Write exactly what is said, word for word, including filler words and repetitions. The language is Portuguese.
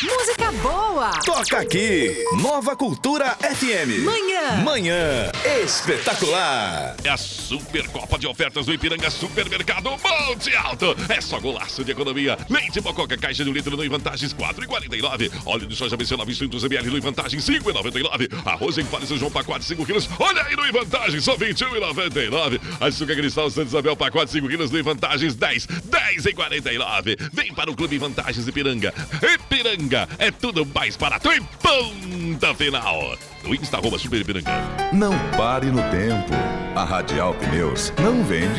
Música boa. Toca aqui, Nova Cultura F M. Manhã. Manhã espetacular. É a Supercopa de ofertas do Ipiranga Supermercado Monte Alto. É só golaço de economia. Leite Mococa, caixa de um litro no Vantagens quatro reais e quarenta e nove centavos. Óleo de soja B C novecentos mililitros no Vantagens cinco reais e noventa e nove centavos. Arroz em Palha São João, pacote cinco quilos. Olha aí no Vantagens, só vinte e um reais e noventa e nove centavos. Açúcar Cristal Santa Isabel, pacote cinco quilos no Vantagens dez reais, dez reais e quarenta e nove centavos. Vem para o Clube Vantagens Ipiranga. Ipiranga é tudo mais barato e ponta final. No Insta, arroba Super Ipiranga. Não pare no tempo. A Radial Pneus não vende